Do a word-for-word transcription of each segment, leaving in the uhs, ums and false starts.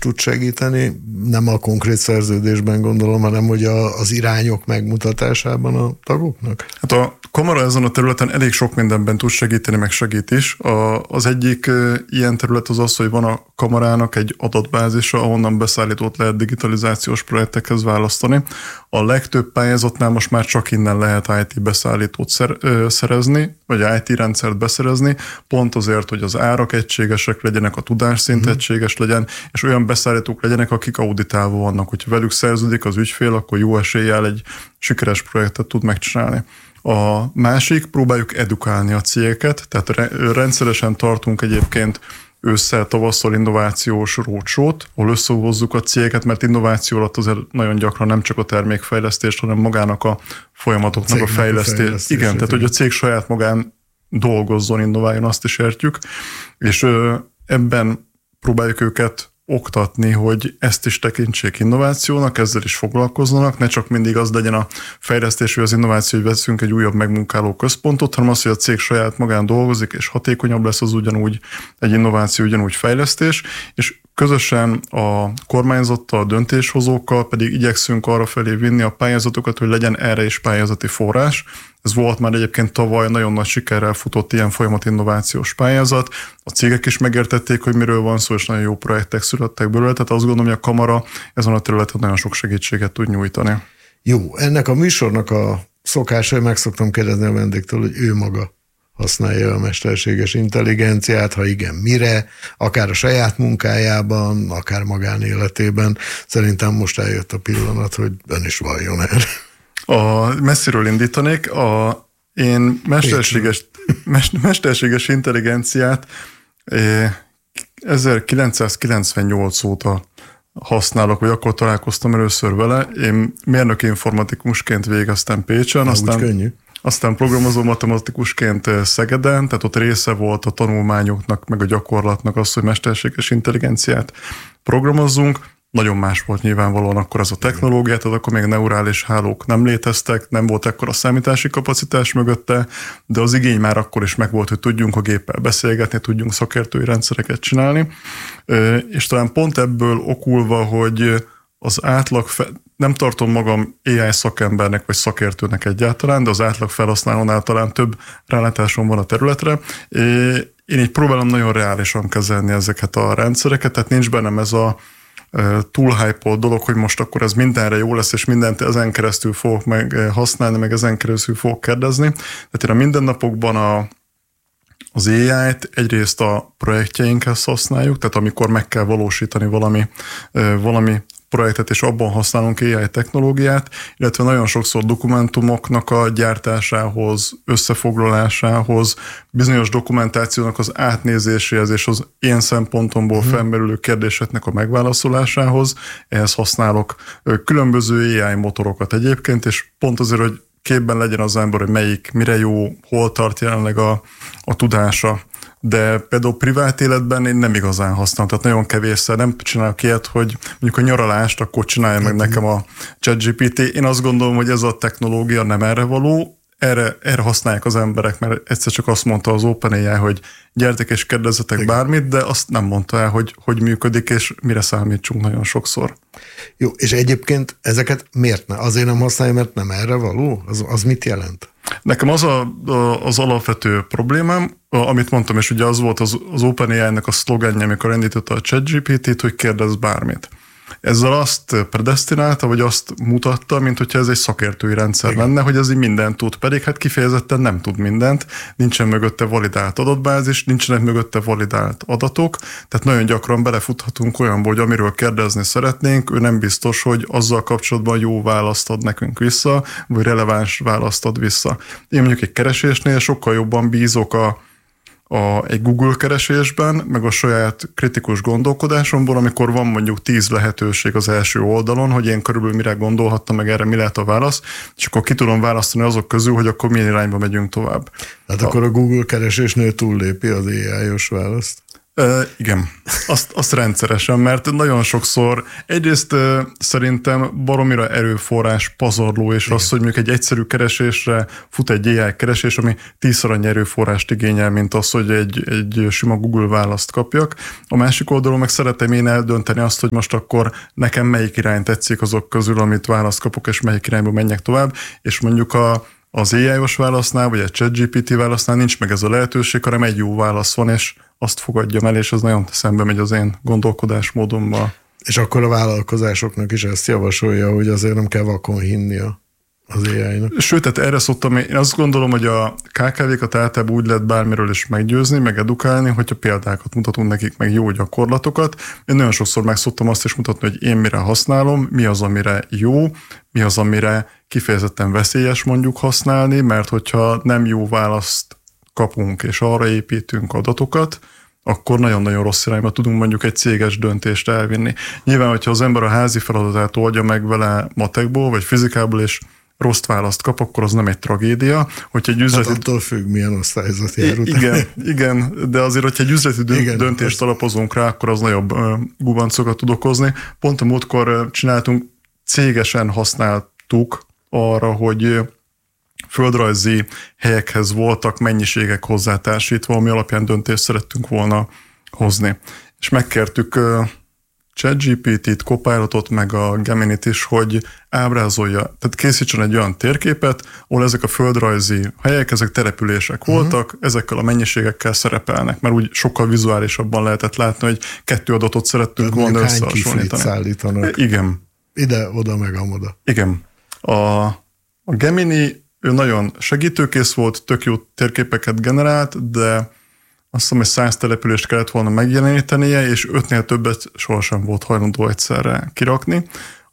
tud segíteni, nem a konkrét szerződésben gondolom, hanem hogy a, az irányok megmutatásában a tagoknak? Hát a kamara ezen a területen elég sok mindenben tud segíteni, meg segít is. A, az egyik e, ilyen terület az az, hogy van a kamarának egy adatbázisa, ahonnan beszállítót lehet digitalizációs projektekhez választani. A legtöbb pályázatnál most már csak innen lehet i té beszállítót szer, ö, szerezni, vagy i té rendszert beszerezni, pont azért, hogy az árak egységesek legyenek, a tudásszint hmm. egységes legyen, és olyan beszállítók legyenek, akik auditálva vannak. Hogyha velük szerződik az ügyfél, akkor jó eséllyel egy sikeres projektet tud megcsinálni. A másik, próbáljuk edukálni a cégeket, tehát rendszeresen tartunk egyébként ősszel, tavasszal innovációs roadshow-t, ahol összehozzuk a cégeket, mert innováció alatt azért nagyon gyakran nem csak a termékfejlesztés, hanem magának a folyamatoknak a, a fejlesztés. fejlesztés. Igen, tehát hogy a cég saját magán dolgozzon, innováljon, azt is értjük, és ö, ebben próbáljuk őket oktatni, hogy ezt is tekintsék innovációnak, ezzel is foglalkozzanak, ne csak mindig az legyen a fejlesztés, vagy az innováció, hogy veszünk egy újabb megmunkáló központot, hanem az, hogy a cég saját magán dolgozik, és hatékonyabb lesz, az ugyanúgy egy innováció, ugyanúgy fejlesztés, és közösen a kormányzattal, a döntéshozókkal pedig igyekszünk arra felé vinni a pályázatokat, hogy legyen erre is pályázati forrás. Ez volt már egyébként tavaly nagyon nagy sikerrel futott ilyen folyamatinnovációs pályázat. A cégek is megértették, hogy miről van szó, és nagyon jó projektek születtek belőle, tehát azt gondolom, hogy a kamara ezen a területen nagyon sok segítséget tud nyújtani. Jó, ennek a műsornak a szokása, hogy meg szoktam kérdezni a vendégtől, hogy ő maga használja a mesterséges intelligenciát, ha igen, mire, akár a saját munkájában, akár magánéletében. Szerintem most eljött a pillanat, hogy ön is valljon erre. A messziről indítanék. A, én mesterséges, mesterséges intelligenciát ezerkilencszázkilencvennyolc óta használok, vagy akkor találkoztam először vele. Én mérnök informatikusként végeztem Pécsen, aztán, könnyű. aztán programozó matematikusként Szegeden, tehát ott része volt a tanulmányoknak, meg a gyakorlatnak az, hogy mesterséges intelligenciát programozzunk. Nagyon más volt nyilvánvalóan akkor az a technológia, tehát akkor még neurális hálók nem léteztek, nem volt ekkora számítási kapacitás mögötte, de az igény már akkor is megvolt, hogy tudjunk a géppel beszélgetni, tudjunk szakértői rendszereket csinálni, és talán pont ebből okulva, hogy az átlag, fe... nem tartom magam á i szakembernek vagy szakértőnek egyáltalán, de az átlag felhasználónál talán több rálátásom van a területre. Én így próbálom nagyon reálisan kezelni ezeket a rendszereket, tehát nincs bennem ez a túl hype dolog, hogy most akkor ez mindenre jó lesz, és mindent ezen keresztül fogok meg használni, meg ezen keresztül fogok kérdezni. Tehát én a mindennapokban a, az á i-t egyrészt a projektjeinkhez használjuk, tehát amikor meg kell valósítani valami, valami projektet, és abban használunk á i technológiát, illetve nagyon sokszor dokumentumoknak a gyártásához, összefoglalásához, bizonyos dokumentációnak az átnézéséhez és az én szempontomból hmm. felmerülő kérdéseknek a megválaszolásához, ehhez használok különböző á i motorokat egyébként, és pont azért, hogy képben legyen az ember, hogy melyik, mire jó, hol tart jelenleg a, a tudása. De például privát életben én nem igazán használom, tehát nagyon kevésszer nem csinálok ilyet, hogy mondjuk a nyaralást, akkor csinálja meg nekem a ChatGPT. Én azt gondolom, hogy ez a technológia nem erre való, erre, erre használják az emberek, mert egyszer csak azt mondta az OpenAI, hogy gyertek és kérdezzetek igen. bármit, de azt nem mondta el, hogy hogy működik, és mire számítsunk nagyon sokszor. Jó, és egyébként ezeket miért ne? Azért nem használja, mert nem erre való? Az, az mit jelent? Nekem az a, a, az alapvető problémám, amit mondtam, és ugye az volt az, az OpenAI-nek a szlogenje, amikor indította a ChatGPT-t, hogy kérdezz bármit. Ezzel azt predesztinálta, vagy azt mutatta, mint hogyha ez egy szakértői rendszer lenne, hogy ez így mindent tud, pedig hát kifejezetten nem tud mindent, nincsen mögötte validált adatbázis, nincsenek mögötte validált adatok, tehát nagyon gyakran belefuthatunk olyanba, hogy amiről kérdezni szeretnénk, ő nem biztos, hogy azzal kapcsolatban jó választ ad nekünk vissza, vagy releváns választ ad vissza. Én mondjuk egy keresésnél sokkal jobban bízok a A, egy Google keresésben, meg a saját kritikus gondolkodásomból, amikor van mondjuk tíz lehetőség az első oldalon, hogy én körülbelül mire gondolhattam, meg erre mi lehet a válasz, és akkor ki tudom választani azok közül, hogy akkor milyen irányba megyünk tovább. Hát a... akkor a Google keresésnél túllépi az á i-os választ? Uh, igen, azt, azt rendszeresen, mert nagyon sokszor egyrészt uh, szerintem baromira erőforrás pazarló, és igen. az, hogy mondjuk egy egyszerű keresésre fut egy á i keresés, ami tízszer annyi erőforrást igényel, mint az, hogy egy, egy sima Google választ kapjak. A másik oldalon meg szeretem én eldönteni azt, hogy most akkor nekem melyik irány tetszik azok közül, amit választ kapok, és melyik irányba menjek tovább, és mondjuk a az á i-os válasznál, vagy egy ChatGPT válasznál nincs meg ez a lehetőség, hanem egy jó válasz van, és azt fogadjam el, és ez nagyon szembe megy az én gondolkodásmódommal. És akkor a vállalkozásoknak is ezt javasolja, hogy azért nem kell vakon hinni az á i-nak. Sőt, tehát erre szoktam, én azt gondolom, hogy a ká ká vé-kat általában úgy lehet bármiről is meggyőzni, meg edukálni, hogyha példákat mutatunk nekik, meg jó gyakorlatokat. Én nagyon sokszor meg szoktam azt is mutatni, hogy én mire használom, mi az, amire jó, mi az, amire kifejezetten veszélyes mondjuk használni, mert hogyha nem jó választ kapunk, és arra építünk adatokat, akkor nagyon-nagyon rossz irányba tudunk mondjuk egy céges döntést elvinni. Nyilván, hogyha az ember a házi feladatát oldja meg vele matekból, vagy fizikából, és rossz választ kap, akkor az nem egy tragédia. Hogyha egy üzleti... Hát attól függ, milyen osztályzat jár után. Igen, igen, de azért, hogyha egy üzleti dönt- igen, döntést az... alapozunk rá, akkor az nagyobb uh, gubancokat tud okozni. Pont a múltkor uh, csináltunk, cégesen használtuk arra, hogy földrajzi helyekhez voltak mennyiségek hozzátársítva, ami alapján döntést szerettünk volna hozni. És megkértük uh, ChatGPT-t, Copilotot, meg a Gemini-t is, hogy ábrázolja, tehát készítsen egy olyan térképet, ahol ezek a földrajzi helyek, ezek települések uh-huh. voltak, ezekkel a mennyiségekkel szerepelnek, mert úgy sokkal vizuálisabban lehetett látni, hogy kettő adatot szerettünk volna összehasonlítani. Szállítanak. Igen. Ide, oda, meg amoda. Igen. A, a Gemini, ő nagyon segítőkész volt, tök jó térképeket generált, de azt hiszem, hogy száz települést kellett volna megjelenítenie, és ötnél többet sohasem volt hajlandó egyszerre kirakni.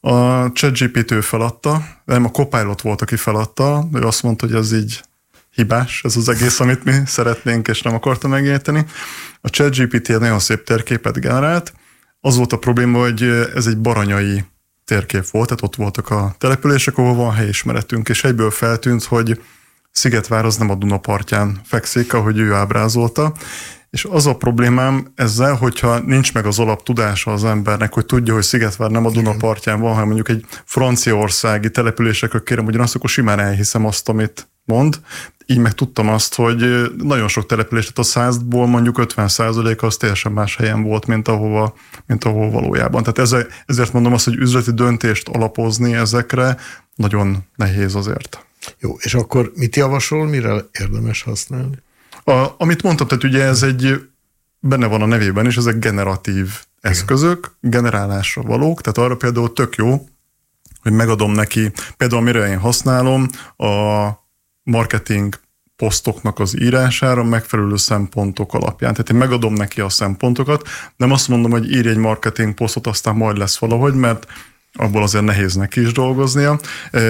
A ChatGPT ő feladta, nem a Copilot volt, aki feladta, ő azt mondta, hogy ez így hibás, ez az egész, amit mi szeretnénk, és nem akarta megjeleníteni. A ChatGPT egy nagyon szép térképet generált. Az volt a probléma, hogy ez egy baranyai térkép volt, tehát ott voltak a települések, ahol van helyismeretünk, és egyből feltűnt, hogy Szigetvár az nem a Duna partján fekszik, ahogy ő ábrázolta, és az a problémám ezzel, hogyha nincs meg az alaptudása az embernek, hogy tudja, hogy Szigetvár nem a Duna partján van, hanem mondjuk egy franciaországi településekről kérem ugyanazt, akkor simán elhiszem azt, amit mond. Így meg tudtam azt, hogy nagyon sok település, tehát a százból mondjuk ötven százaléka az teljesen más helyen volt, mint ahova, mint ahol valójában. Tehát ezért mondom azt, hogy üzleti döntést alapozni ezekre nagyon nehéz azért. Jó, és akkor mit javasol, mire érdemes használni? A, amit mondtam, tehát ugye ez egy, benne van a nevében is, ezek generatív eszközök, generálásra valók, tehát arra például tök jó, hogy megadom neki, például amire én használom, a marketing posztoknak az írására megfelelő szempontok alapján. Tehát én megadom neki a szempontokat, nem azt mondom, hogy írj egy marketing posztot, aztán majd lesz valahogy, mert abból azért nehéz neki is dolgoznia,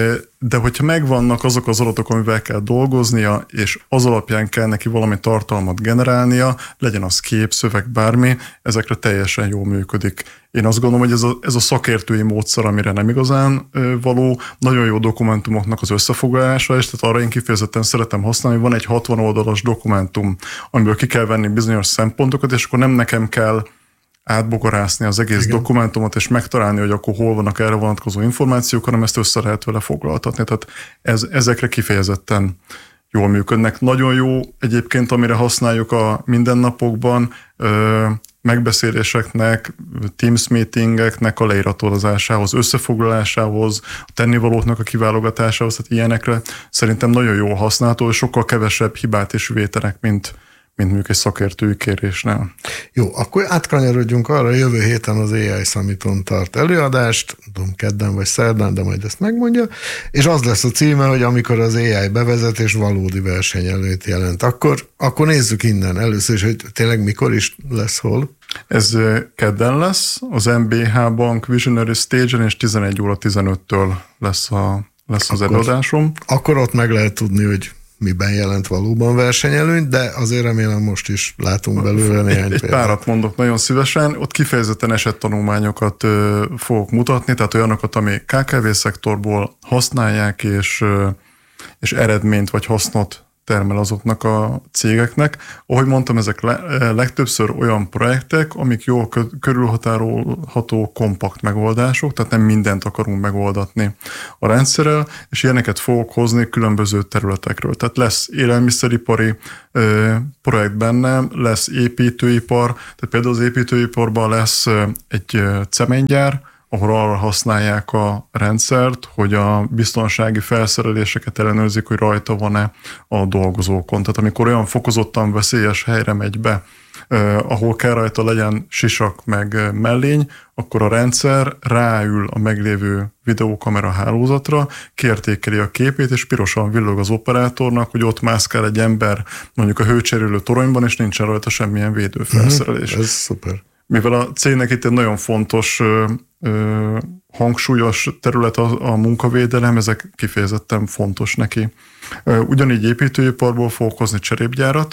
de hogyha megvannak azok az adatok, amivel kell dolgoznia, és az alapján kell neki valami tartalmat generálnia, legyen az kép, szöveg, bármi, ezekre teljesen jól működik. Én azt gondolom, hogy ez a, ez a szakértői módszer, amire nem igazán való, nagyon jó dokumentumoknak az összefoglalása, és tehát arra én kifejezetten szeretem használni, hogy van egy hatvan oldalas dokumentum, amiből ki kell venni bizonyos szempontokat, és akkor nem nekem kell átbogarászni az egész Igen. dokumentumot, és megtalálni, hogy akkor hol vannak erre vonatkozó információk, hanem ezt össze lehet vele foglaltatni. Tehát ez, ezekre kifejezetten jól működnek. Nagyon jó egyébként, amire használjuk a mindennapokban, megbeszéléseknek, Teams meetingeknek a leíratozásához, összefoglalásához, a tennivalóknak a kiválogatásához, tehát ilyenekre szerintem nagyon jól használható, és sokkal kevesebb hibát is vétenek, mint mint mondjuk egy szakértői kérésnél. Jó, akkor átkanyarodjunk arra, jövő héten az á i Summiton tart előadást, tudom, kedden vagy szerdán, de majd ezt megmondja, és az lesz a címe, hogy amikor az á i bevezetés valódi versenyelőnyt jelent. Akkor, akkor nézzük innen először is, hogy tényleg mikor is lesz, hol. Ez kedden lesz, az em bé há Bank Visionary Stage-en, és tizenegy óra tizenöttől lesz, a, lesz az akkor, előadásom. Akkor ott meg lehet tudni, hogy miben jelent valóban versenyelőnyt, de azért remélem most is látunk belőle néhány Egy, egy párat mondok nagyon szívesen, ott kifejezetten esettanulmányokat ö, fogok mutatni, tehát olyanokat, ami ká ká vé szektorból használják, és, ö, és eredményt vagy hasznot termel azoknak a cégeknek. Ahogy mondtam, ezek le, legtöbbször olyan projektek, amik jól körülhatárolható kompakt megoldások, tehát nem mindent akarunk megoldatni a rendszerrel, és ilyeneket fogok hozni különböző területekről. Tehát lesz élelmiszeripari ö, projekt benne, lesz építőipar, tehát például az építőiparban lesz egy cementgyár, ahol arra használják a rendszert, hogy a biztonsági felszereléseket ellenőrzik, hogy rajta van-e a dolgozókon. Tehát amikor olyan fokozottan veszélyes helyre megy be, eh, ahol kell rajta legyen sisak meg mellény, akkor a rendszer ráül a meglévő videókamera hálózatra, kiértékeli a képét, és pirosan villog az operátornak, hogy ott mászkál egy ember mondjuk a hőcserélő toronyban, és nincsen rajta semmilyen védőfelszerelés. Mm, ez szuper. Mivel a cégnek itt egy nagyon fontos, ö, ö, hangsúlyos terület a, a munkavédelem, ezek kifejezetten fontos neki. Ugyanígy építőiparból fogok hozni cserépgyárat,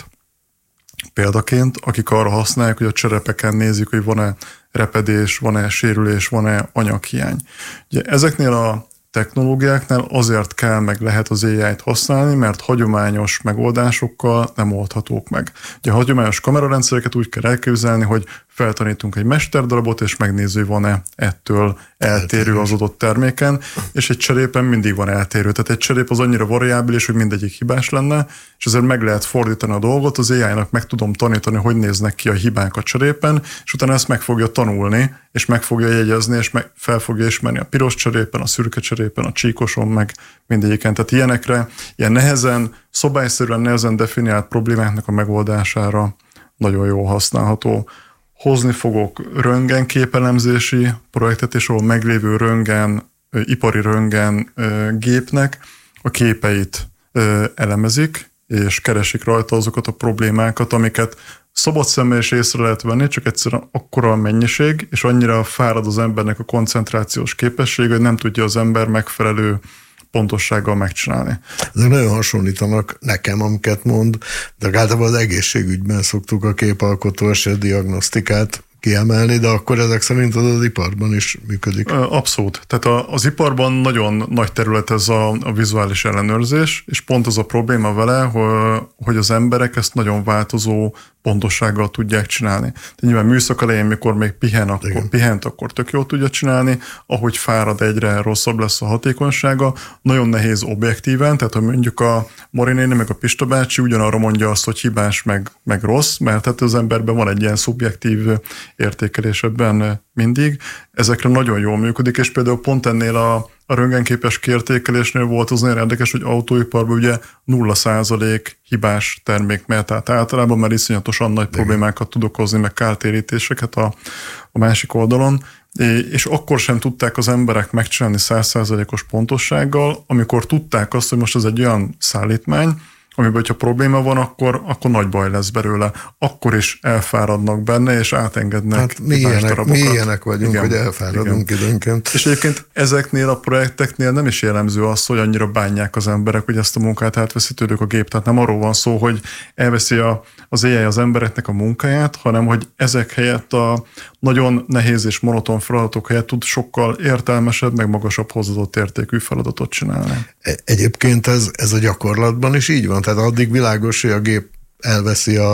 példaként, akik arra használják, hogy a cserepeken nézik, hogy van-e repedés, van-e sérülés, van-e anyaghiány. Ugye ezeknél a technológiáknál azért kell meg lehet az á í-t használni, mert hagyományos megoldásokkal nem oldhatók meg. Ugye a hagyományos kamerarendszereket úgy kell elképzelni, hogy feltanítunk egy mesterdarabot, és megnézzük, hogy van-e ettől eltérő az adott terméken, és egy cserépen mindig van eltérő. Tehát egy cserép az annyira variábilis, hogy mindegyik hibás lenne, és ezért meg lehet fordítani a dolgot, az á í-nak meg tudom tanítani, hogy néznek ki a hibák a cserépen, és utána ezt meg fogja tanulni, és meg fogja jegyezni, és meg fel fogja ismerni a piros cserépen, a szürke cserépen, a csíkoson, meg mindegyiken. Tehát ilyenekre, ilyen nehezen, szobályszerűen nehezen definiált problémáknak a megoldására nagyon jól használható. Hozni fogok röntgenképelemzési projektet, és ahol meglévő röntgen, ipari röntgen gépnek a képeit elemezik, és keresik rajta azokat a problémákat, amiket szabad szemmel is észre lehet venni, csak egyszerűen akkora a mennyiség, és annyira fárad az embernek a koncentrációs képessége, hogy nem tudja az ember megfelelő pontossággal megcsinálni. Ezek nagyon hasonlítanak nekem, amiket mond, de általában az egészségügyben szoktuk a képalkotó eset diagnosztikát kiemelni, de akkor ezek szerint az iparban is működik. Abszolút. Tehát az iparban nagyon nagy terület ez a, a vizuális ellenőrzés, és pont az a probléma vele, hogy az emberek ezt nagyon változó pontossággal tudják csinálni. De nyilván műszak elején, mikor még pihen, akkor, pihent, akkor tök jól tudja csinálni, ahogy fárad, egyre rosszabb lesz a hatékonysága. Nagyon nehéz objektíven, tehát ha mondjuk a Mari néni meg a Pista bácsi ugyanarra mondja azt, hogy hibás meg, meg rossz, mert hát az emberben van egy ilyen szubjektív értékelés ebben mindig. Ezekre nagyon jól működik, és például pont ennél a A röntgenképes kiértékelésnél volt az nagyon érdekes, hogy autóiparban ugye nulla százalék hibás termék mehet, tehát általában már iszonyatosan nagy problémákat tud okozni, meg kártérítéseket a, a másik oldalon, és akkor sem tudták az emberek megcsinálni száz százalékos pontossággal, amikor tudták azt, hogy most ez egy olyan szállítmány, amiben, hogyha probléma van, akkor, akkor nagy baj lesz belőle. Akkor is elfáradnak benne, és átengednek. Hát mi ilyenek, mi ilyenek vagyunk, igen, hogy elfáradunk igen. időnként. És egyébként ezeknél a projekteknél nem is jellemző az, hogy annyira bánják az emberek, hogy ezt a munkát átveszi tőlük a gép. Tehát nem arról van szó, hogy elveszi a, az á í az embereknek a munkáját, hanem hogy ezek helyett a nagyon nehéz és monoton feladatok helyett tud sokkal értelmesebb, meg magasabb hozzáadott értékű feladatot csinálni. Egyébként ez, ez a gyakorlatban is így van. Tehát addig világos, hogy a gép elveszi a,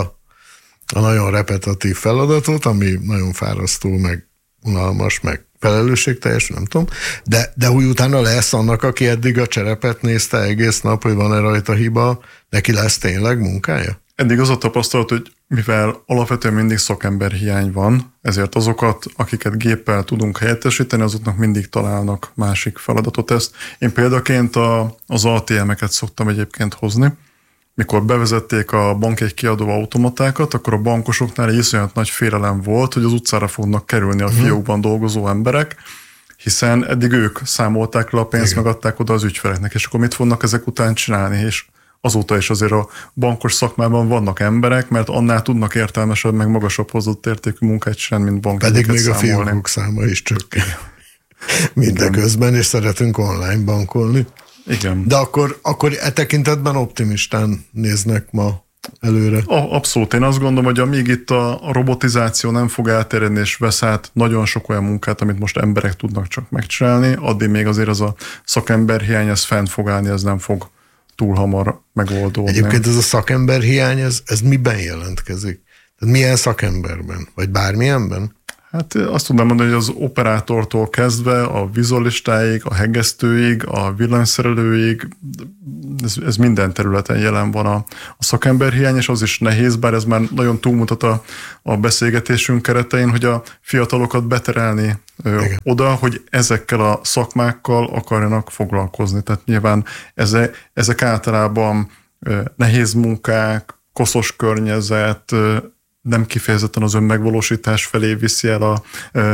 a nagyon repetitív feladatot, ami nagyon fárasztó, meg unalmas, meg felelősségteljes, nem tudom, de, de úgy utána lesz annak, aki eddig a cserepet nézte egész nap, hogy van-e rajta hiba, neki lesz tényleg munkája? Eddig az a tapasztalat, hogy mivel alapvetően mindig szakemberhiány van, ezért azokat, akiket géppel tudunk helyettesíteni, azoknak mindig találnak másik feladatot. Ezt én példaként a, az á té em-eket szoktam egyébként hozni. Mikor bevezették a bankjegy kiadó automatákat, akkor a bankosoknál egy iszonyat nagy félelem volt, hogy az utcára fognak kerülni a fiókban dolgozó emberek, hiszen eddig ők számolták le a pénzt, igen, megadták oda az ügyfeleknek, és akkor mit fognak ezek után csinálni, és azóta is azért a bankos szakmában vannak emberek, mert annál tudnak értelmesebb, meg magasabb hozott értékű munkát csinálni, mint bankjegyeket Pedig még számolni. A fiókok száma is csökken. Mindeközben, és szeretünk online bankolni. Igen. De akkor, akkor e tekintetben optimistán néznek ma előre. Abszolút. Én azt gondolom, hogy amíg itt a robotizáció nem fog elterjedni, és vesz át nagyon sok olyan munkát, amit most emberek tudnak csak megcsinálni, addig még azért az a szakemberhiány, ez fent fog állni, ez nem fog túl hamar megoldódni. Egyébként ez a szakember hiány, ez, ez miben jelentkezik? Tehát milyen szakemberben? Vagy bármilyenben? Hát azt tudnám mondani, hogy az operátortól kezdve a vizualistáig, a hegesztőig, a villanyszerelőig, ez, ez minden területen jelen van a, a szakemberhiány, és az is nehéz, bár ez már nagyon túlmutat a, a beszélgetésünk keretein, hogy a fiatalokat beterelni ö, oda, hogy ezekkel a szakmákkal akarjanak foglalkozni. Tehát nyilván ezek, ezek általában ö, nehéz munkák, koszos környezet, ö, nem kifejezetten az önmegvalósítás felé viszi el a,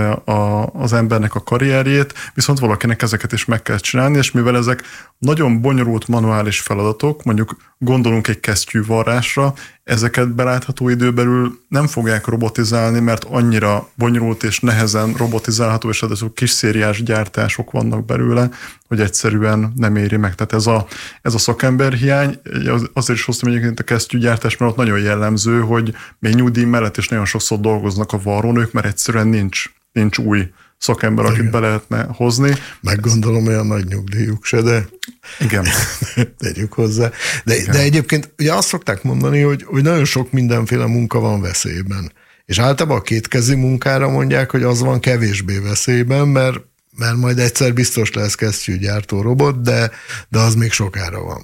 a, az embernek a karrierjét, viszont valakinek ezeket is meg kell csinálni, és mivel ezek nagyon bonyolult manuális feladatok, mondjuk gondolunk egy kesztyűvarrásra, ezeket belátható időbelül nem fogják robotizálni, mert annyira bonyolult és nehezen robotizálható, és ezek kis szériás gyártások vannak belőle, hogy egyszerűen nem éri meg. Tehát ez a, ez a szakemberhiány, azért is hoztam egyébként a kesztyűgyártás, mert ott nagyon jellemző, hogy még nyugdíj mellett is nagyon sokszor dolgoznak a varrónők, mert egyszerűen nincs, nincs új szakember, akit igen, be lehetne hozni. Meggondolom, olyan nagy nyugdíjuk se, de igen, tegyük hozzá. De, de egyébként ugye azt szokták mondani, hogy, hogy nagyon sok mindenféle munka van veszélyben. És általában a kétkezi munkára mondják, hogy az van kevésbé veszélyben, mert, mert majd egyszer biztos lesz kesztyűgyártó robot, de, de az még sokára van.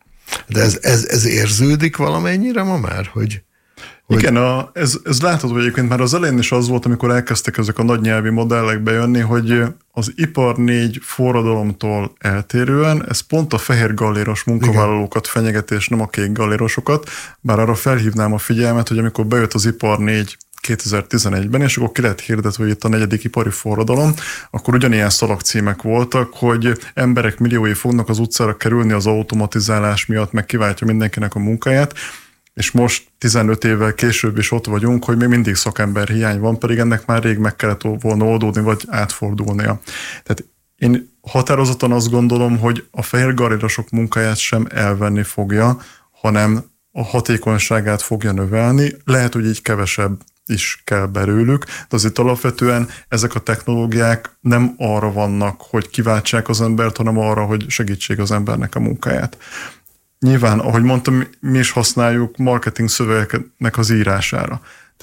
De ez, ez, ez érződik valamennyire ma már, hogy Hogy... Igen, a, ez, ez látható egyébként már az elején is az volt, amikor elkezdtek ezek a nagy nyelvi modellek bejönni, hogy az ipar négy forradalomtól eltérően ez pont a fehér galléros munkavállalókat fenyeget, és nem a kék gallérosokat, bár arra felhívnám a figyelmet, hogy amikor bejött az ipar négy kétezer-tizenegyben, és akkor ki lett hirdetve, hogy itt a negyedik ipari forradalom, akkor ugyanilyen szalagcímek voltak, hogy emberek milliói fognak az utcára kerülni az automatizálás miatt, meg kiváltja mindenkinek a munkáját, és most tizenöt évvel később is ott vagyunk, hogy még mindig szakember hiány van, pedig ennek már rég meg kellett volna oldódni, vagy átfordulnia. Tehát én határozottan azt gondolom, hogy a fehér galérosok munkáját sem elvenni fogja, hanem a hatékonyságát fogja növelni. Lehet, hogy így kevesebb is kell belőlük, de azért alapvetően ezek a technológiák nem arra vannak, hogy kiváltsák az embert, hanem arra, hogy segítsék az embernek a munkáját. Nyilván, ahogy mondtam, mi is használjuk marketing szövegeknek az írására.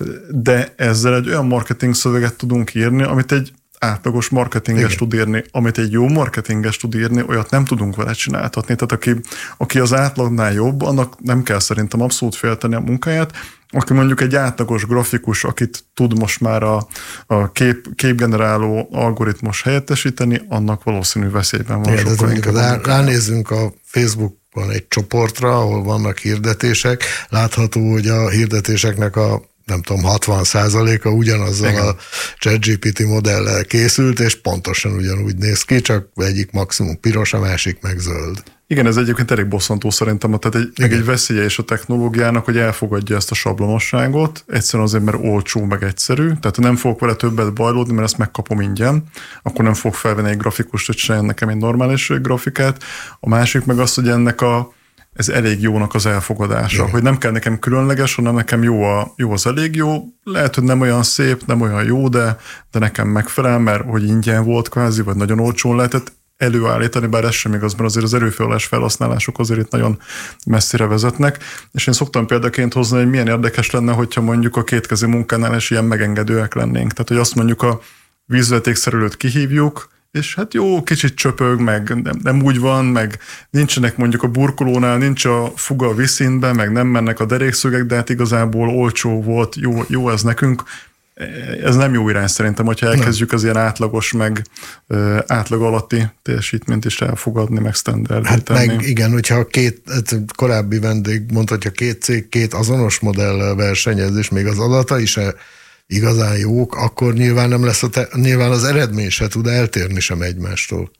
De ezzel egy olyan marketing szöveget tudunk írni, amit egy átlagos marketinges igen, tud írni, amit egy jó marketinges tud írni, olyat nem tudunk vele csináltatni. Tehát aki, aki az átlagnál jobb, annak nem kell szerintem abszolút félteni a munkáját. Aki mondjuk egy átlagos grafikus, akit tud most már a, a kép, képgeneráló algoritmus helyettesíteni, annak valószínű veszélyben van. Igen, sokkal inkább. Rá, ránézzünk a Facebookon egy csoportra, ahol vannak hirdetések. Látható, hogy a hirdetéseknek a nem tudom, hatvan százaléka ugyanazzal igen, a ChatGPT modellel készült, és pontosan ugyanúgy néz ki, csak egyik maximum piros, a másik meg zöld. Igen, ez egyébként elég bosszantó szerintem, tehát egy, meg egy veszélye is a technológiának, hogy elfogadja ezt a sablonosságot, egyszerűen azért, mert olcsó, meg egyszerű, tehát nem fogok vele többet bajlódni, mert ezt megkapom ingyen, akkor nem fog felvenni egy grafikust, hogy csináljon nekem egy normális grafikát. A másik meg az, hogy ennek a ez elég jónak az elfogadása, igen, hogy nem kell nekem különleges, hanem nekem jó, a, jó az elég jó, lehet, hogy nem olyan szép, nem olyan jó, de, de nekem megfelel, mert hogy ingyen volt kvázi, vagy nagyon olcsón lehetett előállítani, bár ez sem igaz, mert azért az erőforrás felhasználások azért itt nagyon messzire vezetnek, és én szoktam példaként hozni, hogy milyen érdekes lenne, hogyha mondjuk a kétkezi munkánál is ilyen megengedőek lennénk. Tehát, hogy azt mondjuk a vízvezetékszerelőt kihívjuk, és hát jó, kicsit csöpög, meg nem, nem úgy van, meg nincsenek mondjuk a burkolónál, nincs a fuga a vízszintben, meg nem mennek a derékszögek, de hát igazából olcsó volt, jó, jó ez nekünk. Ez nem jó irány szerintem, hogyha elkezdjük az ilyen átlagos, meg uh, átlag alatti teljesítményt is elfogadni, meg standardítani. Hát meg igen, hogyha két korábbi vendég mondta, hogyha két cég két azonos modellel versenyez, és még az adatai is igazán jók, akkor nyilván nem lesz a te, nyilván az eredmény se tud eltérni sem egymástól.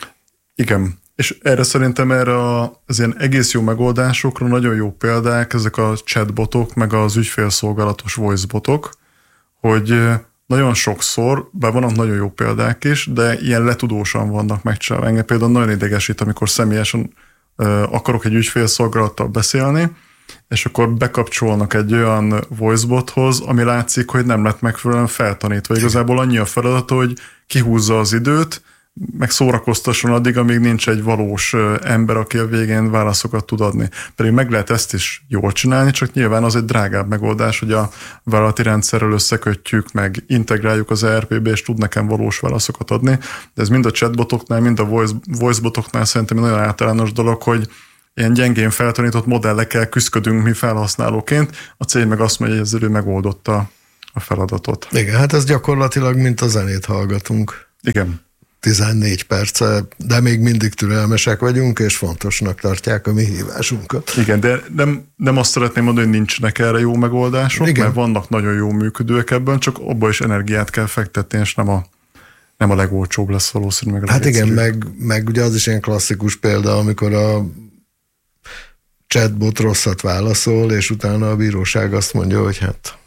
Igen, és erre szerintem erre az ilyen egész jó megoldásokra nagyon jó példák, ezek a chatbotok, meg az ügyfélszolgálatos voicebotok, hogy nagyon sokszor, bár vannak nagyon jó példák is, de ilyen letudósan vannak megcsinálva. Engem például nagyon idegesít, amikor személyesen akarok egy ügyfélszolgálattal beszélni, és akkor bekapcsolnak egy olyan voicebothoz, ami látszik, hogy nem lett megfelelően feltanítva. Igazából annyi a feladat, hogy kihúzza az időt, meg szórakoztasson addig, amíg nincs egy valós ember, aki a végén válaszokat tud adni. Pedig meg lehet ezt is jól csinálni, csak nyilván az egy drágább megoldás, hogy a vállalati rendszerrel összekötjük, meg integráljuk az e er pé-be, és tud nekem valós válaszokat adni. De ez mind a chatbotoknál, mind a voice, voicebotoknál szerintem egy nagyon általános dolog, hogy ilyen gyengén feltanított modellekkel küszködünk mi felhasználóként, a cég meg azt mondja, hogy ezzel ő megoldotta a feladatot. Igen, hát ez gyakorlatilag, mint a zenét hallgatunk. Igen. tizennégy perce, de még mindig türelmesek vagyunk, és fontosnak tartják a mi hívásunkat. Igen, de nem, nem azt szeretném mondani, hogy nincsenek erre jó megoldások, igen, mert vannak nagyon jó működőek ebben, csak abba is energiát kell fektetni, és nem a, nem a legolcsóbb lesz valószínűleg. Hát igen, meg, meg ugye az is ilyen klasszikus példa, amikor a chatbot rosszat válaszol, és utána a bíróság azt mondja, hogy hát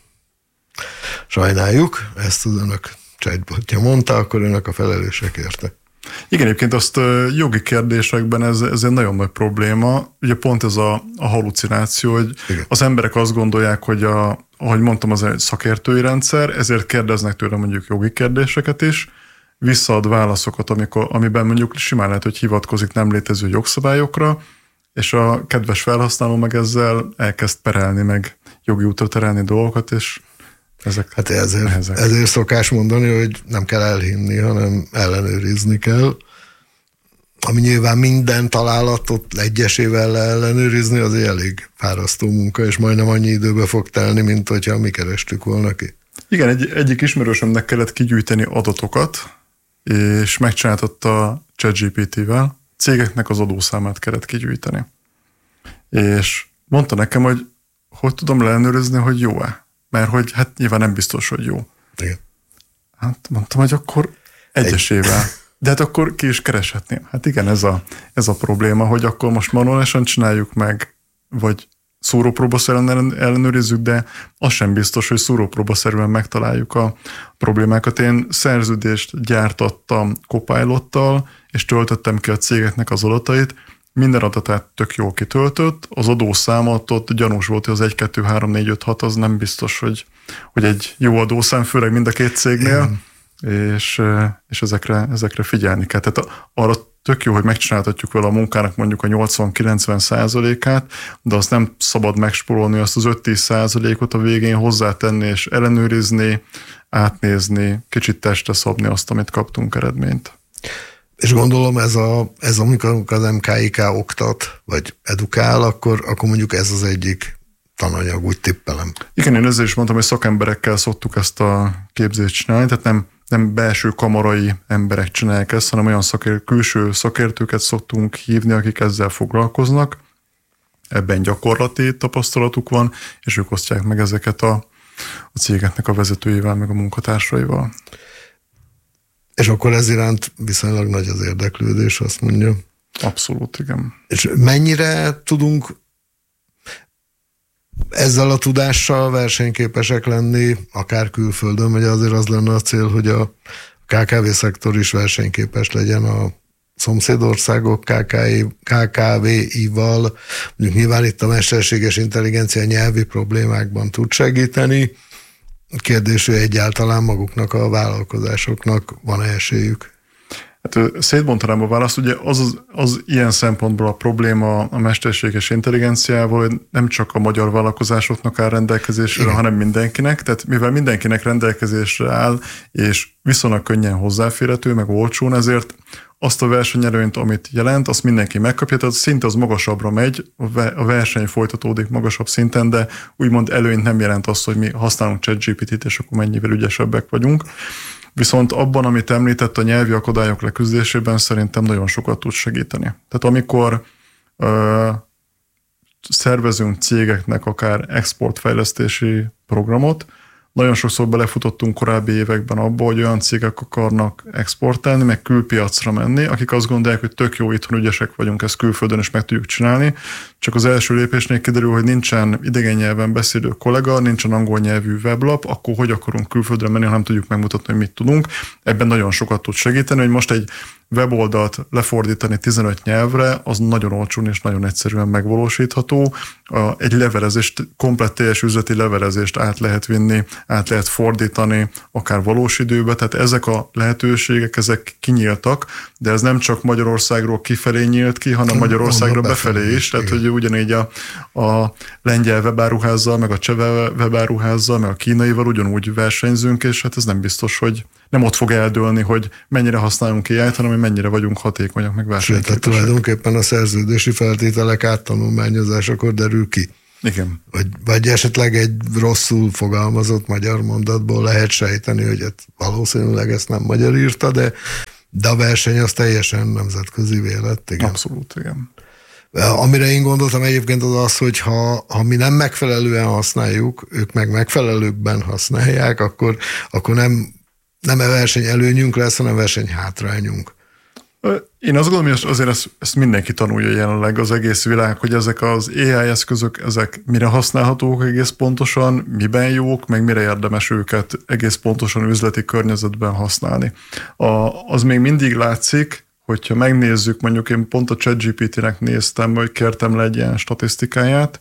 sajnáljuk, ezt az önök chatbotja mondta, akkor önök a felelősek érte. Igen, egyébként azt jogi kérdésekben ez, ez egy nagyon nagy probléma. Ugye pont ez a, a halucináció, hogy igen, az emberek azt gondolják, hogy a, ahogy mondtam, az egy szakértői rendszer, ezért kérdeznek tőle mondjuk jogi kérdéseket is, visszaad válaszokat, amikor, amiben mondjuk simán lehet, hogy hivatkozik nem létező jogszabályokra, és a kedves felhasználó meg ezzel elkezd perelni, meg jogi útra terelni dolgokat, és ezek hát ezért, ezért szokás mondani, hogy nem kell elhinni, hanem ellenőrizni kell. Ami nyilván minden találatot egyesével ellenőrizni, az egy elég fárasztó munka, és majdnem annyi időbe fog telni, mint hogyha mi kerestük volna ki. Igen, egy, egyik ismerősömnek kellett kigyűjteni adatokat, és megcsináltatta a ChatGPT-vel, cégeknek az adószámát kellett kigyűjteni. És mondta nekem, hogy hogy tudom ellenőrizni, hogy jó-e? Mert hogy hát nyilván nem biztos, hogy jó. Igen. Hát mondtam, hogy akkor egyesével. De hát akkor ki is kereshetném. Hát igen, ez a, ez a probléma, hogy akkor most manuálisan csináljuk meg, vagy szúrópróbaszerűen ellenőrizzük, de az sem biztos, hogy szúrópróbaszerűen megtaláljuk a problémákat. Én szerződést gyártattam Copilottal, és töltöttem ki a cégeknek az adatait, minden adatát tök jól kitöltött, az adószámot ott gyanús volt, hogy az egy, kettő, három, négy, öt, hat az nem biztos, hogy, hogy egy jó adószám, főleg mind a két cégnél, és, és ezekre, ezekre figyelni kell. Tehát arra tök jó, hogy megcsináltatjuk vele a munkának mondjuk a nyolcvan-kilencven százalékát, de azt nem szabad megspórolni, azt az öt-tíz százalékot a végén hozzátenni és ellenőrizni, átnézni, kicsit testre szabni azt, amit kaptunk eredményt. És gondolom ez, a, ez amikor az em ká i ká oktat, vagy edukál, akkor, akkor mondjuk ez az egyik tananyag, úgy tippelem. Igen, én ezzel is mondtam, hogy szakemberekkel szoktuk ezt a képzést csinálni, tehát nem, nem belső kamarai emberek csinálják ezt, hanem olyan szakér, külső szakértőket szoktunk hívni, akik ezzel foglalkoznak. Ebben gyakorlati tapasztalatuk van, és ők osztják meg ezeket a, a cégeknek a vezetőivel, meg a munkatársaival. És akkor ez iránt viszonylag nagy az érdeklődés, azt mondja. Abszolút, igen. És mennyire tudunk ezzel a tudással versenyképesek lenni, akár külföldön, vagy azért az lenne a cél, hogy a ká ká vé szektor is versenyképes legyen a szomszédországok ká ká vé-ival. Mondjuk nyilván itt a mesterséges intelligencia nyelvi problémákban tud segíteni. Kérdés, hogy egyáltalán maguknak a vállalkozásoknak van esélyük? Hát szétbontanám a választ, ugye az, az, az ilyen szempontból a probléma a mesterséges intelligenciával, hogy nem csak a magyar vállalkozásoknak áll rendelkezésre, igen, hanem mindenkinek, tehát mivel mindenkinek rendelkezésre áll, és viszonylag könnyen hozzáférhető, meg olcsón, ezért azt a versenyelőnyt, amit jelent, azt mindenki megkapja, tehát szinte az magasabbra megy, a verseny folytatódik magasabb szinten, de úgymond előnyt nem jelent azt, hogy mi használunk ChatGPT-t, és akkor mennyivel ügyesebbek vagyunk. Viszont abban, amit említett, a nyelvi akadályok leküzdésében szerintem nagyon sokat tud segíteni. Tehát amikor ö, szervezünk cégeknek akár exportfejlesztési programot, nagyon sokszor belefutottunk korábbi években abba, hogy olyan cégek akarnak exportálni, meg külpiacra menni, akik azt gondolják, hogy tök jó, itthon ügyesek vagyunk, ezt külföldön is meg tudjuk csinálni, csak az első lépésnél kiderül, hogy nincsen idegen nyelven beszélő kollega, nincsen angol nyelvű weblap, akkor hogy akarunk külföldre menni, ha nem tudjuk megmutatni, hogy mit tudunk. Ebben nagyon sokat tud segíteni, hogy most egy weboldalt lefordítani tizenöt nyelvre, az nagyon olcsón és nagyon egyszerűen megvalósítható. Egy levelezést, komplett teljes üzleti levelezést át lehet vinni, át lehet fordítani, akár valós időbe, tehát ezek a lehetőségek, ezek kinyíltak, de ez nem csak Magyarországról kifelé nyílt ki, hanem Magyarországra befelé is, tehát hogy ugyanígy a, a lengyel webáruházzal, meg a cseh webáruházzal, meg a kínaival ugyanúgy versenyzünk, és hát ez nem biztos, hogy nem ott fog eldőlni, hogy mennyire használunk á í-t, hanem hogy mennyire vagyunk hatékonyak, meg versenyképesek. Tehát tulajdonképpen a szerződési feltételek áttanulmányozásakor derül ki. Igen. Vagy, vagy esetleg egy rosszul fogalmazott magyar mondatból lehet sejteni, hogy hát valószínűleg ezt nem magyar írta, de, de a verseny az teljesen nemzetközi lett. Igen. Abszolút, igen. Amire én gondoltam egyébként az az, hogy ha, ha mi nem megfelelően használjuk, ők meg megfelelőbben használják, akkor, akkor nem, nem a verseny előnyünk lesz, hanem verseny hátrányunk. Én azt gondolom, hogy azért ezt, ezt mindenki tanulja jelenleg, az egész világ, hogy ezek az á i eszközök, ezek mire használhatók egész pontosan, miben jók, meg mire érdemes őket egész pontosan üzleti környezetben használni. A, az még mindig látszik, hogyha megnézzük, mondjuk én pont a ChatGPT-nek néztem, vagy kértem le egy ilyen statisztikáját,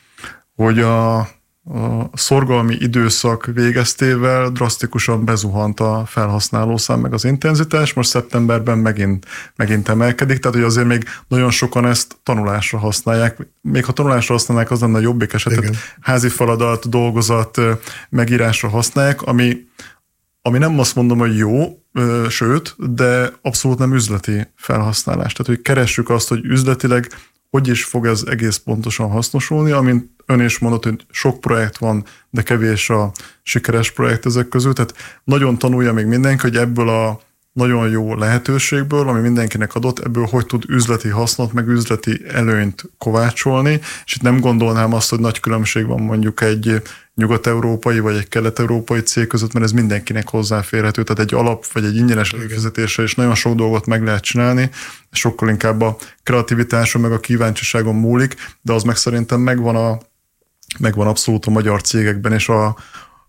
hogy a a szorgalmi időszak végeztével drasztikusan bezuhant a felhasználószám meg az intenzitás, most szeptemberben megint, megint emelkedik, tehát hogy azért még nagyon sokan ezt tanulásra használják. Még ha tanulásra használják, az lenne a jobbik esetet. Igen. Házi feladat, dolgozat, megírásra használják, ami, ami nem azt mondom, hogy jó, sőt, de abszolút nem üzleti felhasználás. Tehát, hogy keressük azt, hogy üzletileg hogy is fog ez egész pontosan hasznosulni, amint ön is mondott, hogy sok projekt van, de kevés a sikeres projekt ezek közül, tehát nagyon tanulja még mindenki, hogy ebből a nagyon jó lehetőségből, ami mindenkinek adott, ebből hogy tud üzleti hasznot, meg üzleti előnyt kovácsolni, és itt nem gondolnám azt, hogy nagy különbség van mondjuk egy nyugat-európai vagy egy kelet-európai cég között, mert ez mindenkinek hozzáférhető, tehát egy alap vagy egy ingyenes előfizetésre is nagyon sok dolgot meg lehet csinálni, sokkal inkább a kreativitáson meg a kíváncsiságon múlik, de az meg szerintem megvan, a, megvan abszolút a magyar cégekben, és a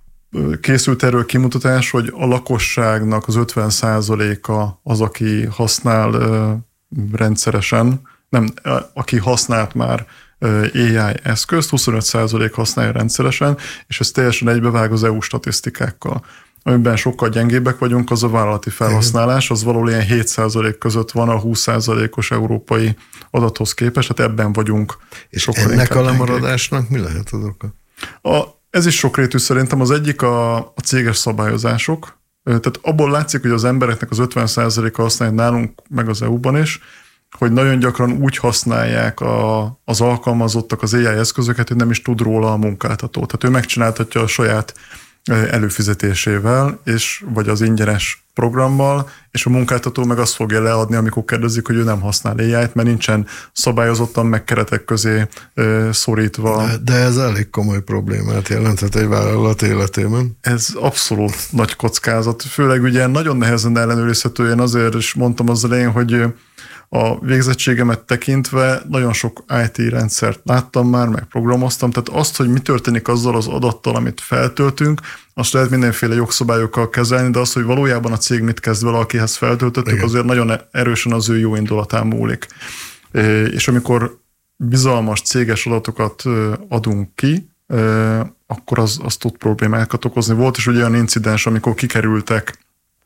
készült erről kimutatás, hogy a lakosságnak az ötven százaléka az, aki használ uh, rendszeresen, nem, aki használt már uh, á i eszközt, huszonöt százalék használja rendszeresen, és ez teljesen egybevág az é u statisztikákkal. Amiben sokkal gyengébbek vagyunk, az a vállalati felhasználás, az valahol ilyen hét százalék között van a húsz százalékos európai adathoz képest, tehát ebben vagyunk. És ennek a lemaradásnak mi lehet az oka? A Ez is sokrétű szerintem. Az egyik a, a céges szabályozások. Tehát abból látszik, hogy az embereknek az ötven százaléka használja nálunk, meg az é u-ban is, hogy nagyon gyakran úgy használják a, az alkalmazottak az á i eszközöket, hogy nem is tud róla a munkáltató. Tehát ő megcsináltatja a saját előfizetésével, és, vagy az ingyenes programmal, és a munkáltató meg azt fogja leadni, amikor kérdezik, hogy ő nem használ á i-t, mert nincsen szabályozottan meg keretek közé ö, szorítva. De, de ez elég komoly problémát jelenthet egy vállalat életében. Ez abszolút nagy kockázat. Főleg ugye nagyon nehezen ellenőrizhető. Én azért is mondtam az elején, hogy a végzettségemet tekintve nagyon sok i té rendszert láttam már, meg programoztam, tehát azt, hogy mi történik azzal az adattal, amit feltöltünk, azt lehet mindenféle jogszabályokkal kezelni, de az, hogy valójában a cég mit kezd vele, akihez feltöltöttük, igen, azért nagyon erősen az ő jó indulatán múlik. És amikor bizalmas céges adatokat adunk ki, akkor az, az tud problémákat okozni. Volt is ugye olyan incidens, amikor kikerültek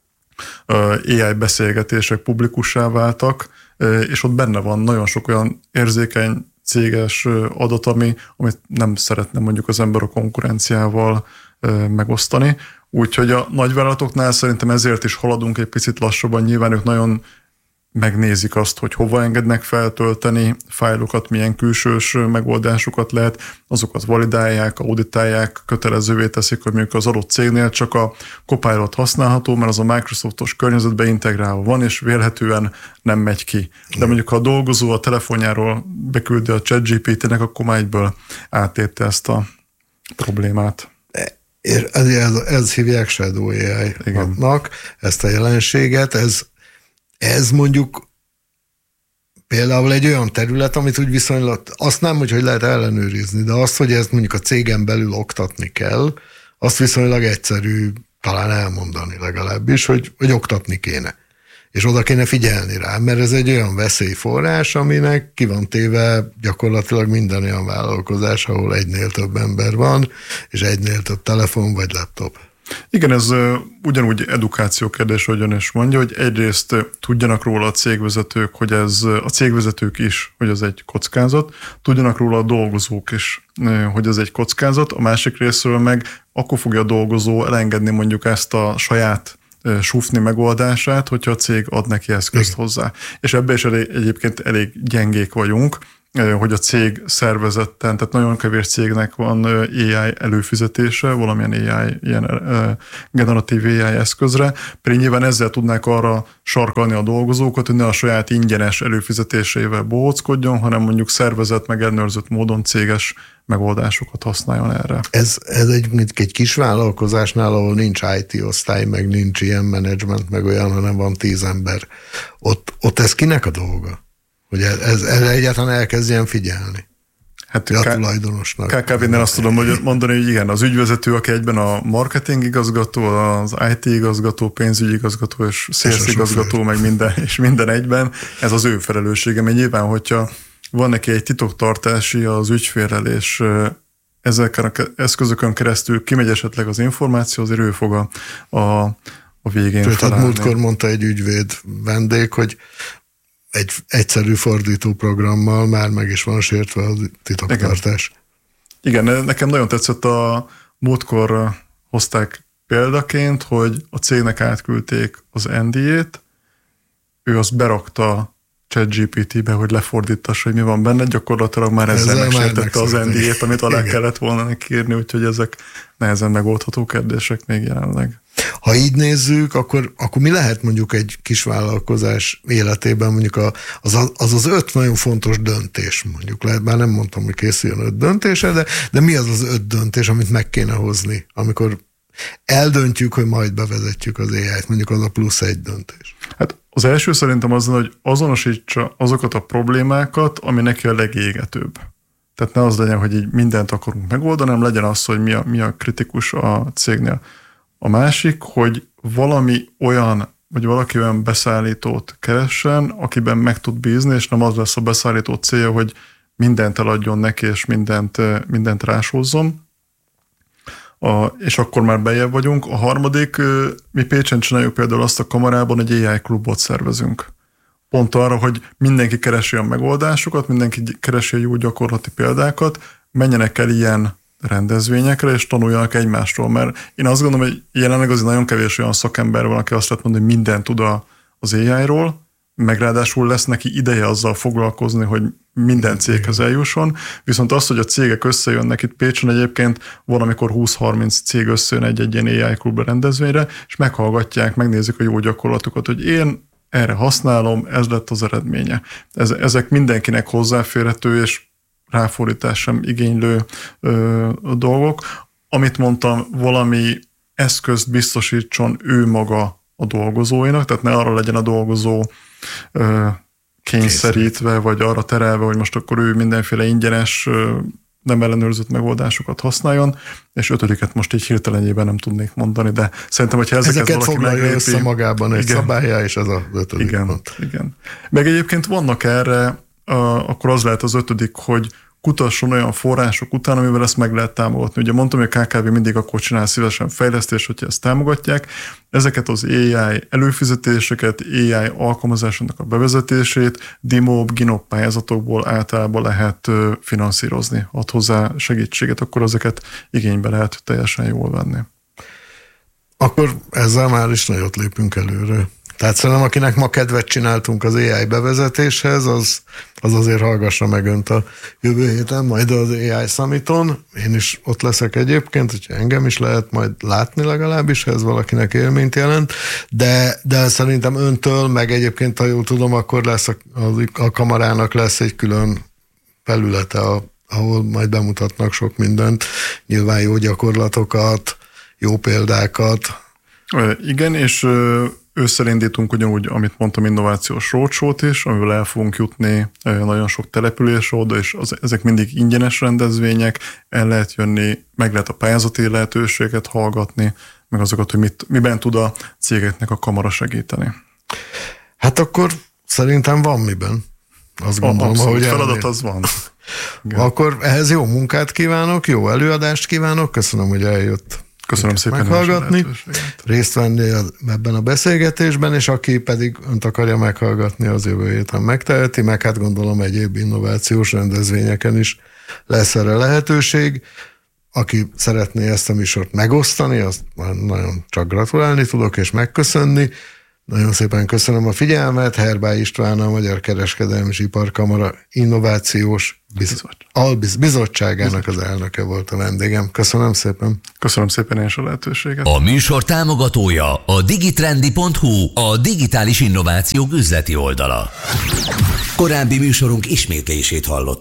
á i beszélgetések, publikussá váltak, és ott benne van nagyon sok olyan érzékeny céges adat, ami, amit nem szeretne mondjuk az ember a konkurenciával megosztani. Úgyhogy a nagyvállalatoknál szerintem ezért is haladunk egy picit lassabban. Nyilván ők nagyon megnézik azt, hogy hova engednek feltölteni fájlokat, milyen külsős megoldásokat lehet, azokat validálják, auditálják, kötelezővé teszik, hogy mondjuk az adott cégnél csak a Copilot használható, mert az a Microsoftos környezetben integrálva van, és vélhetően nem megy ki. De mondjuk, ha a dolgozó a telefonjáról beküldi a ChatGPT-nek, akkor már egyből átépte ezt a problémát. És ez, ez, ez hívják Shadow á i-nak, ezt a jelenséget, ez Ez mondjuk például egy olyan terület, amit úgy viszonylag, azt nem, hogy, hogy lehet ellenőrizni, de azt, hogy ezt mondjuk a cégen belül oktatni kell, azt viszonylag egyszerű talán elmondani legalábbis, hogy, hogy oktatni kéne. És oda kéne figyelni rá, mert ez egy olyan veszélyforrás, aminek ki van téve gyakorlatilag minden olyan vállalkozás, ahol egynél több ember van, és egynél több telefon vagy laptop. Igen, ez ugyanúgy edukáció kérdés, hogy ön is mondja, hogy egyrészt tudjanak róla a cégvezetők, hogy ez a cégvezetők is, hogy ez egy kockázat, tudjanak róla a dolgozók is, hogy ez egy kockázat, a másik részről meg akkor fogja a dolgozó elengedni mondjuk ezt a saját sufni megoldását, hogyha a cég ad neki eszközt hozzá. És ebben is elég, egyébként elég gyengék vagyunk, hogy a cég szervezetten, tehát nagyon kevés cégnek van á i előfizetése, valamilyen á i, ilyen generatív á i eszközre, pedig nyilván ezzel tudnák arra sarkalni a dolgozókat, hogy ne a saját ingyenes előfizetésével bohóckodjon, hanem mondjuk szervezett, meg ellenőrzött módon céges megoldásokat használjon erre. Ez, ez egy, egy kis vállalkozásnál, ahol nincs í té osztály, meg nincs ilyen menedzsment, meg olyan, hanem van tíz ember. Ott, ott ez kinek a dolga? Hogy ez, ez, ez egyáltalán elkezdjen figyelni. Hát a tulajdonosnak. ká ká vé-nél azt tudom hogy mondani, hogy igen, az ügyvezető, aki egyben a marketing igazgató, az í té igazgató, pénzügyi igazgató és sales igazgató, meg minden, és minden egyben, ez az ő felelőssége. Mert nyilván, hogyha van neki egy titoktartási az ügyféllel, és ezeken az eszközökön keresztül kimegy esetleg az információ, azért ő fog a, a, a végén tehát találni. Múltkor mondta egy ügyvéd vendég, hogy egy egyszerű fordító programmal már meg is van sértve a titoktartás. Igen. Igen, nekem nagyon tetszett a múltkor hozták példaként, hogy a cégnek átküldték az en dé á-t, ő azt berakta ChatGPT-be, hogy lefordítassa, hogy mi van benne, gyakorlatilag már ezzel, ezzel megsértette az en dé á-t, amit alá igen. kellett volna neki írni, úgyhogy ezek nehezen megoldható kérdések még jelenleg. Ha így nézzük, akkor, akkor mi lehet mondjuk egy kis vállalkozás életében, mondjuk a, az, az az öt nagyon fontos döntés, mondjuk lehet, bár nem mondtam, hogy készüljön öt döntése, de, de mi az az öt döntés, amit meg kéne hozni, amikor eldöntjük, hogy majd bevezetjük az á í-t, mondjuk az a plusz egy döntés. Hát az első szerintem az, hogy azonosítsa azokat a problémákat, ami neki a legégetőbb. Tehát ne az legyen, hogy így mindent akarunk megoldani, hanem legyen az, hogy mi a, mi a kritikus a cégnél. A másik, hogy valami olyan, vagy valaki olyan beszállítót keressen, akiben meg tud bízni, és nem az lesz a beszállító célja, hogy mindent eladjon neki, és mindent, mindent rásózzon. A, és akkor már bejebb vagyunk. A harmadik, mi Pécsen csináljuk például azt a kamarában, hogy á i klubot szervezünk. Pont arra, hogy mindenki keresi a megoldásokat, mindenki keresi a jó gyakorlati példákat, menjenek el ilyen rendezvényekre, és tanuljanak egymástól, mert én azt gondolom, hogy jelenleg azért nagyon kevés olyan szakember van, aki azt lehet mondani, hogy mindent tud az á í-ról, meg ráadásul lesz neki ideje azzal foglalkozni, hogy minden céghez eljusson, viszont az, hogy a cégek összejönnek itt Pécsen, egyébként valamikor húsz-harminc cég összejön egy-egy ilyen á i klubra rendezvényre, és meghallgatják, megnézik a jó gyakorlatokat, hogy én erre használom, ez lett az eredménye. Ezek mindenkinek hozzáférhető, és ráfordítás sem igénylő ö, dolgok. Amit mondtam, valami eszközt biztosítson ő maga a dolgozóinak, tehát ne arra legyen a dolgozó ö, kényszerítve, vagy arra terelve, hogy most akkor ő mindenféle ingyenes, ö, nem ellenőrzött megoldásokat használjon, és ötödiket most így hirtelenjében nem tudnék mondani, de szerintem, hogyha ezeket, ezeket valaki foglalja meglépi, össze magában egy szabálya, és ez az ötödik igen, pont. Igen. Meg egyébként vannak erre, Uh, akkor az lehet az ötödik, hogy kutasson olyan források után, amivel ezt meg lehet támogatni. Ugye mondtam, hogy a ká ká vé mindig akkor csinál szívesen fejlesztést, hogyha ezt támogatják. Ezeket az á i előfizetéseket, á i alkalmazásának a bevezetését DIMOB, GINOP pályázatokból általában lehet uh, finanszírozni. Ad hozzá segítséget, akkor ezeket igénybe lehet teljesen jól venni. Akkor ezzel már is nagyot lépünk előre. Tehát szerintem, akinek ma kedvet csináltunk az á i bevezetéshez, az, az azért hallgassa meg önt a jövő héten, majd az á i Summiton. Én is ott leszek egyébként, hogyha engem is lehet majd látni legalábbis, ha ez valakinek élményt jelent, de, de szerintem öntől, meg egyébként, ha jól tudom, akkor lesz a, a, a kamarának lesz egy külön felülete, a, ahol majd bemutatnak sok mindent, nyilván jó gyakorlatokat, jó példákat. Igen, és ősszel indítunk ugyanúgy, amit mondtam, innovációs roadshow-t is, amivel el fogunk jutni nagyon sok településre oda, és az, ezek mindig ingyenes rendezvények, el lehet jönni, meg lehet a pályázati lehetőséget hallgatni, meg azokat, hogy mit, miben tud a cégeknek a kamara segíteni. Hát akkor szerintem van miben. Azt gondolom, abszolút, hogy feladat elmér. az van. Igen. Akkor ehhez jó munkát kívánok, jó előadást kívánok, köszönöm, hogy eljött. Köszönöm szépen meghallgatni, részt venni ebben a beszélgetésben, és aki pedig önt akarja meghallgatni, az jövő héten megteheti, meg hát gondolom egyéb innovációs rendezvényeken is lesz erre lehetőség. Aki szeretné ezt a műsort megosztani, azt nagyon csak gratulálni tudok, és megköszönni. Nagyon szépen köszönöm a figyelmet. Herbály István, a Magyar Kereskedelmi és Iparkamara Innovációs Biz- Albiz- Bizottságának az elnöke volt a vendégem. Köszönöm szépen. Köszönöm szépen én is a lehetőséget. A műsor támogatója a digitrendi pont hu, a digitális innovációk üzleti oldala. Korábbi műsorunk ismétlését hallott.